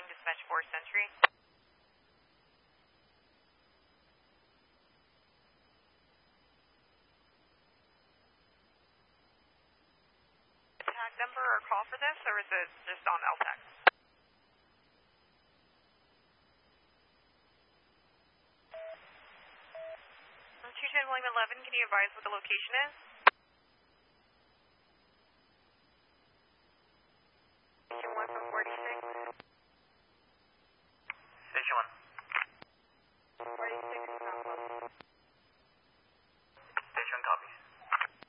morning, dispatch 4 Century. Tag number or call for this, or is it just on LTAC? 210 William 11, can you advise what the location is?